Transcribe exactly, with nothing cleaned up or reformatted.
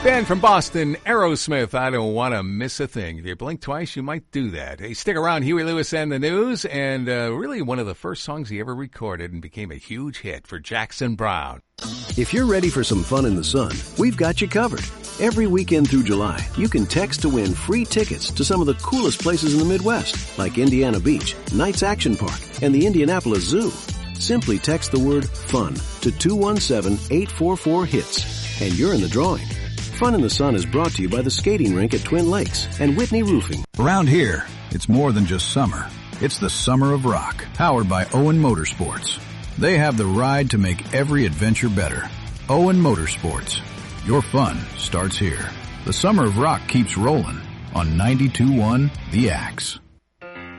Band from Boston, Aerosmith, I Don't Want to Miss a Thing. If you blink twice, you might do that. Hey, stick around, Huey Lewis and the News, and uh, really one of the first songs he ever recorded and became a huge hit for Jackson Browne. If you're ready for some fun in the sun, we've got you covered. Every weekend through July, you can text to win free tickets to some of the coolest places in the Midwest, like Indiana Beach, Knights Action Park, and the Indianapolis Zoo. Simply text the word FUN to two one seven, eight four four, HITS, and you're in the drawing. Fun in the Sun is brought to you by the skating rink at Twin Lakes and Whitney Roofing. Around here, it's more than just summer. It's the summer of rock, powered by Owen Motorsports. They have the ride to make every adventure better. Owen Motorsports. Your fun starts here. The summer of rock keeps rolling on ninety-two point one The Axe.